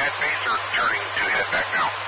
at base or turning to head back now?